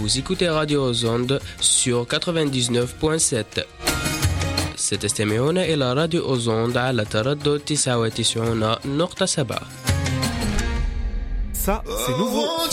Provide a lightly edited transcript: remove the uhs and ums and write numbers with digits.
Vous écoutez Radio Ozonde sur 99.7. ستستمعون إلى راديو أوزوند على تردد 99.7. Ça, c'est nouveau.